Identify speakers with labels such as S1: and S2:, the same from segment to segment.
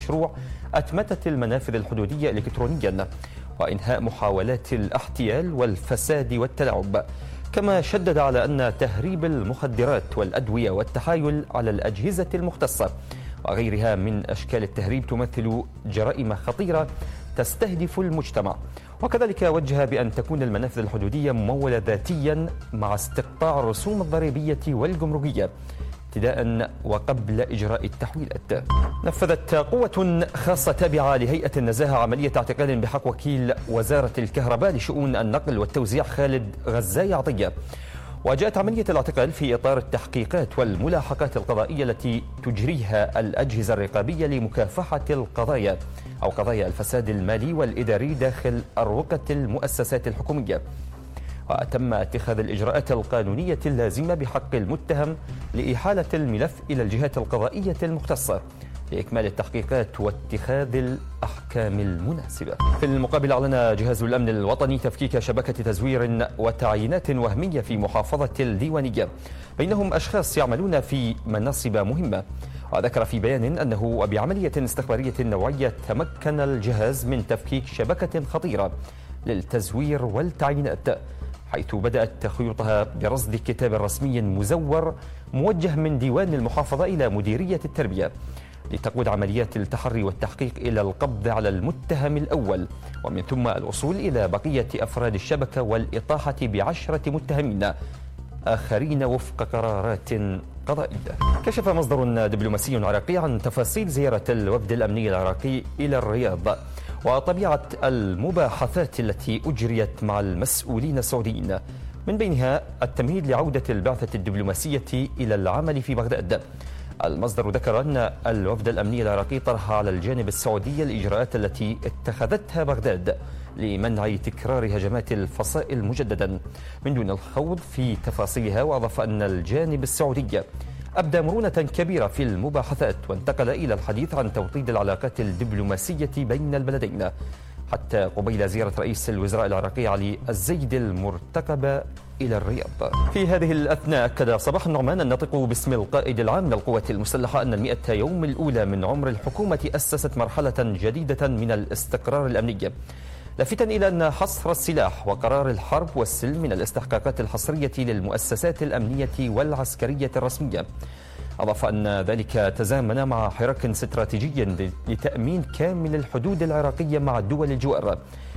S1: مشروع أتمتة المنافذ الحدودية إلكترونيا وإنهاء محاولات الاحتيال والفساد والتلاعب. كما شدد على أن تهريب المخدرات والأدوية والتحايل على الأجهزة المختصة وغيرها من أشكال التهريب تمثل جرائم خطيرة تستهدف المجتمع. وكذلك وجه بأن تكون المنافذ الحدودية ممولة ذاتيا مع استقطاع الرسوم الضريبية والجمركية ابتداء وقبل إجراء التحويلات. نفذت قوة خاصة تابعة لهيئة النزاهة عملية اعتقال بحق وكيل وزارة الكهرباء لشؤون النقل والتوزيع خالد غزاي عطية. وجاءت عملية الاعتقال في إطار التحقيقات والملاحقات القضائية التي تجريها الأجهزة الرقابية لمكافحة القضايا أو قضايا الفساد المالي والإداري داخل أروقة المؤسسات الحكومية. وتم اتخاذ الإجراءات القانونية اللازمة بحق المتهم لإحالة الملف إلى الجهات القضائية المختصة لإكمال التحقيقات واتخاذ الأحكام المناسبة. في المقابل أعلن جهاز الأمن الوطني تفكيك شبكة تزوير وتعيينات وهمية في محافظة الديوانية بينهم أشخاص يعملون في مناصب مهمة. وذكر في بيان أنه وبعملية استخبارية نوعية تمكن الجهاز من تفكيك شبكة خطيرة للتزوير والتعيينات، حيث بدأت تخيطها برصد كتاب رسمي مزور موجه من ديوان المحافظة إلى مديرية التربية لتقود عمليات التحري والتحقيق إلى القبض على المتهم الأول، ومن ثم الوصول إلى بقية أفراد الشبكة والإطاحة ب10 متهمين آخرين وفق قرارات قضائية. كشف مصدر دبلوماسي عراقي عن تفاصيل زيارة الوفد الأمني العراقي إلى الرياض وطبيعة المباحثات التي أجريت مع المسؤولين السعوديين، من بينها التمهيد لعودة البعثة الدبلوماسية إلى العمل في بغداد. المصدر ذكر أن الوفد الأمني العراقي طرح على الجانب السعودي الإجراءات التي اتخذتها بغداد لمنع تكرار هجمات الفصائل مجددا من دون الخوض في تفاصيلها. وأضاف أن الجانب السعودي أبدى مرونة كبيرة في المباحثات وانتقل إلى الحديث عن توطيد العلاقات الدبلوماسية بين البلدين حتى قبيل زيارة رئيس الوزراء العراقي علي الزيدي المرتقبة إلى الرياض. في هذه الأثناء أكد صباح النعمان الناطق باسم القائد العام للقوات المسلحة أن 100 يوم الأولى من عمر الحكومة أسست مرحلة جديدة من الاستقرار الأمني، لافتا إلى أن حصر السلاح وقرار الحرب والسلم من الاستحقاقات الحصرية للمؤسسات الأمنية والعسكرية الرسمية. أضاف أن ذلك تزامن مع حراك استراتيجي لتأمين كامل الحدود العراقية مع دول الجوار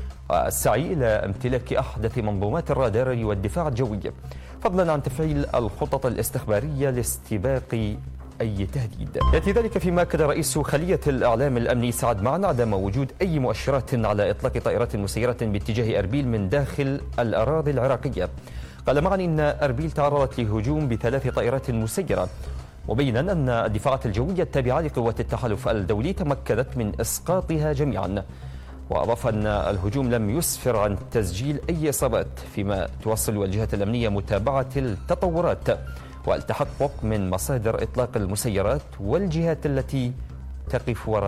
S1: والسعي إلى امتلاك أحدث منظومات الرادار والدفاع الجوي، فضلا عن تفعيل الخطط الاستخبارية لاستباق أي تهديد. يأتي ذلك فيما أكد رئيس خلية الإعلام الأمني سعد معن عدم وجود أي مؤشرات على إطلاق طائرات مسيرة باتجاه أربيل من داخل الأراضي العراقية. قال معن إن أربيل تعرضت لهجوم ب3 طائرات مسيرة، مبينا أن الدفاعات الجوية التابعة لقوات التحالف الدولي تمكنت من إسقاطها جميعا. وأضاف أن الهجوم لم يسفر عن تسجيل أي إصابات، فيما تواصل الجهات الأمنية متابعة التطورات والتحقق من مصادر إطلاق المسيرات والجهات التي تقف وراء